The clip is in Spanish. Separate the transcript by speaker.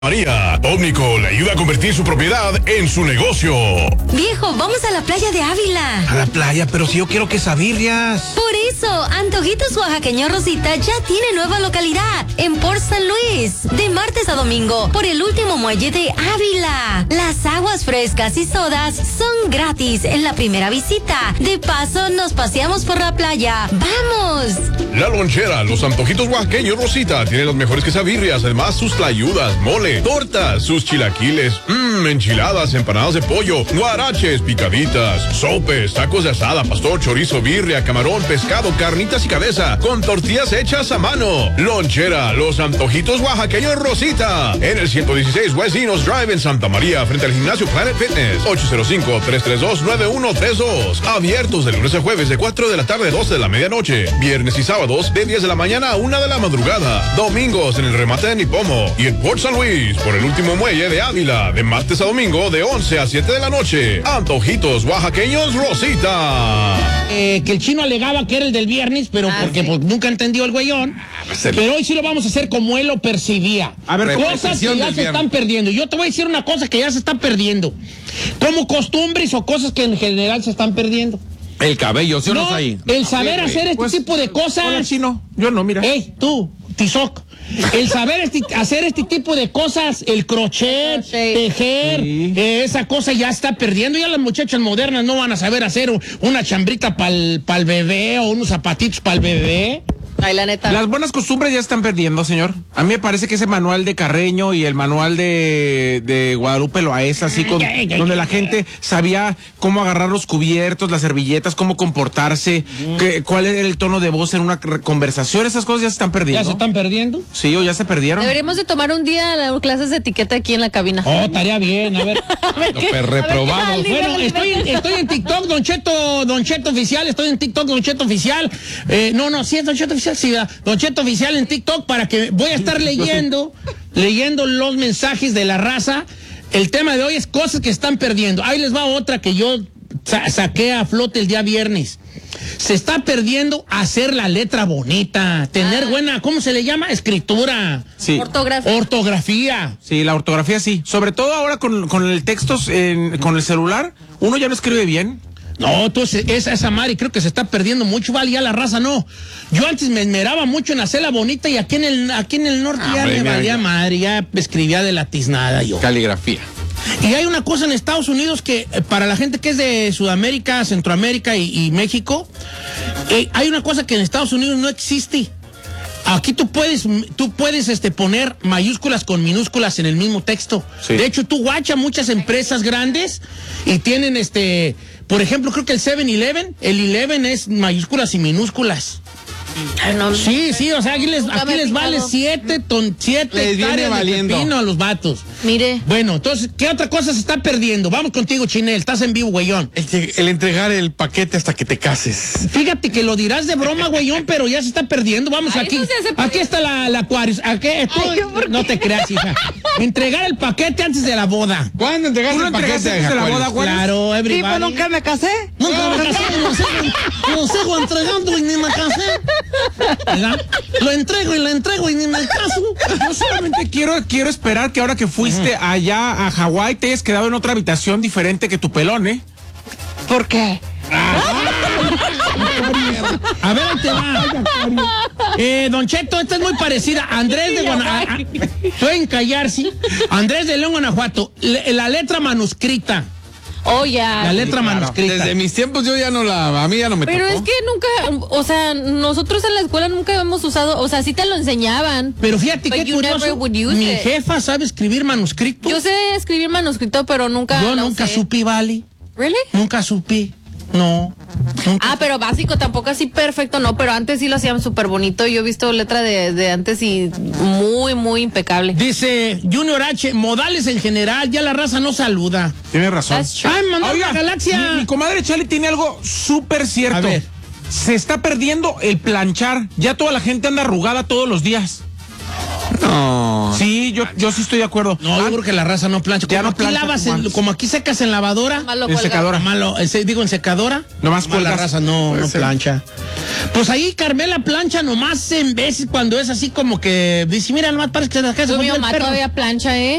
Speaker 1: María, Ómnico le ayuda a convertir su propiedad en su negocio.
Speaker 2: Viejo, vamos a la playa de Ávila.
Speaker 3: A la playa, pero si yo quiero quesabirrias.
Speaker 2: Por eso, Antojitos Oaxaqueño Rosita ya tiene nueva localidad en Port San Luis. De martes a domingo, por el último muelle de Ávila. Las aguas frescas y sodas son gratis en la primera visita. De paso, nos paseamos por la playa. ¡Vamos!
Speaker 1: La Lonchera, los Antojitos Oaxaqueños Rosita, tiene las mejores quesabirrias, además sus tlayudas, mole, tortas, sus chilaquiles, enchiladas, empanadas de pollo, guaraches, picaditas, sopes, tacos de asada, pastor, chorizo, birria, camarón, pescado, carnitas y cabeza, con tortillas hechas a mano. Lonchera, los Antojitos Oaxaqueños Rosita, en el 116 West Dinos Drive en Santa María, frente al gimnasio Planet Fitness, 805-332-9132. Abiertos de lunes a jueves de 4 de la tarde a 12 de la medianoche. Viernes y sábados de 10 de la mañana a 1 de la madrugada. Domingos en el remate de Nipomo y en Port San Luis, por el último muelle de Ávila, de martes a domingo de 11 a 7 de la noche. Antojitos Oaxaqueños Rosita.
Speaker 3: Que el chino alegaba que era el del viernes, pero porque pues, nunca entendió el güeyón. Pero hoy sí lo vamos a hacer como él lo percibía. A ver, cosas que ya se están perdiendo. Yo te voy a decir una cosa que ya se están perdiendo. Como costumbres o cosas que en general se están perdiendo.
Speaker 4: El cabello, ¿sí o no, ahí?
Speaker 3: El saber hacer este tipo de cosas.
Speaker 4: Hola, chino. Yo no, mira.
Speaker 3: Tú, Tizoc. El saber hacer este tipo de cosas, el crochet, tejer, esa cosa ya está perdiendo. Ya las muchachas modernas no van a saber hacer una chambrita para el bebé o unos zapatitos para el bebé.
Speaker 5: Ay, la neta.
Speaker 4: Las buenas costumbres ya están perdiendo, señor. A mí me parece que ese manual de Carreño y el manual de Guadalupe Loaesa, así donde la gente sabía cómo agarrar los cubiertos, las servilletas, cómo comportarse, cuál era el tono de voz en una conversación, esas cosas ya se están perdiendo.
Speaker 3: ¿Ya se están perdiendo?
Speaker 4: Sí, o ya se perdieron.
Speaker 5: Deberíamos de tomar un día clases de etiqueta aquí en la cabina.
Speaker 3: Oh, estaría bien, a ver.
Speaker 4: Reprobados.
Speaker 3: Bueno, estoy en TikTok, Don Cheto Oficial, estoy en TikTok, Don Cheto Oficial. Sí es Don Cheto Oficial. Sí, Don Cheto Oficial en TikTok, para que voy a estar leyendo los mensajes de la raza. El tema de hoy es cosas que están perdiendo. Ahí les va otra que yo saqué a flote el día viernes. Se está perdiendo hacer la letra bonita, tener buena, ¿cómo se le llama? Escritura.
Speaker 4: Sí.
Speaker 3: Ortografía.
Speaker 4: Sí, la ortografía sí. Sobre todo ahora con el texto con el celular, uno ya no escribe bien.
Speaker 3: No, entonces esa Mari creo que se está perdiendo mucho, vale, ya la raza no. Yo antes me esmeraba mucho en hacerla bonita y aquí en el norte ya me valía madre, ya escribía de la tiznada yo.
Speaker 4: Caligrafía.
Speaker 3: Y hay una cosa en Estados Unidos que para la gente que es de Sudamérica, Centroamérica y México, hay una cosa que en Estados Unidos no existe. Aquí tú puedes poner mayúsculas con minúsculas en el mismo texto. Sí. De hecho, tú guacha muchas empresas grandes y tienen por ejemplo, creo que el 7-Eleven, el 11 es mayúsculas y minúsculas. Sí, o sea, aquí les vale 7 hectáreas de pepino a los vatos.
Speaker 5: Mire.
Speaker 3: Bueno, entonces, ¿qué otra cosa se está perdiendo? Vamos contigo, Chinel, estás en vivo, güeyón.
Speaker 4: El entregar el paquete hasta que te cases.
Speaker 3: Fíjate que lo dirás de broma, güeyón, pero ya se está perdiendo. Vamos aquí. Aquí está la Aquarius. No te creas, hija. Entregar el paquete antes de la boda.
Speaker 4: ¿Cuándo entregaste el paquete antes de la boda, güey?
Speaker 3: Claro, everybody.
Speaker 5: Sí, pues nunca me casé.
Speaker 3: Nunca me casé, lo sigo entregando y ni me casé. ¿Verdad? Lo entrego y ni me caso.
Speaker 4: Yo solamente quiero esperar que ahora que fuiste allá a Hawái te hayas quedado en otra habitación diferente que tu pelón, ¿eh?
Speaker 5: ¿Por qué?
Speaker 3: A ver, ahí te va. Don Cheto, esta es muy parecida. Andrés de Guanajuato. Pueden callarse. Andrés de León, Guanajuato. La letra manuscrita.
Speaker 5: Oh, ya.
Speaker 3: La letra manuscrita.
Speaker 4: Desde mis tiempos yo a mí ya no me tocó.
Speaker 5: Pero es que nunca, o sea, nosotros en la escuela nunca hemos usado, o sea, sí te lo enseñaban.
Speaker 3: Pero fíjate qué curioso, mi jefa sabe escribir manuscrito.
Speaker 5: Yo sé escribir manuscrito, pero nunca
Speaker 3: Yo nunca supe, ¿vale?
Speaker 5: ¿Really?
Speaker 3: Nunca supe. No. Nunca.
Speaker 5: Pero básico, tampoco así perfecto, no, pero antes sí lo hacían súper bonito. Yo he visto letra de antes y muy, muy impecable.
Speaker 3: Dice Junior H, modales en general, ya la raza no saluda.
Speaker 4: Tienes razón.
Speaker 3: Ay, mandó la galaxia.
Speaker 4: Mi comadre Charlie tiene algo súper cierto.
Speaker 3: A ver.
Speaker 4: Se está perdiendo el planchar. Ya toda la gente anda arrugada todos los días.
Speaker 3: No.
Speaker 4: No. Sí, yo sí estoy de acuerdo.
Speaker 3: No, yo creo que la raza no plancha.
Speaker 4: Ya
Speaker 3: Como
Speaker 4: no
Speaker 3: aquí
Speaker 4: plancha
Speaker 3: lavas,
Speaker 4: como
Speaker 3: como aquí secas en lavadora.
Speaker 4: En secadora.
Speaker 3: En secadora.
Speaker 4: Nomás
Speaker 3: la
Speaker 4: cuelgas.
Speaker 3: raza no plancha. Pues ahí Carmela plancha nomás en veces cuando es así como que dice, mira, nomás parece que se
Speaker 5: Tu mi mamá todavía plancha,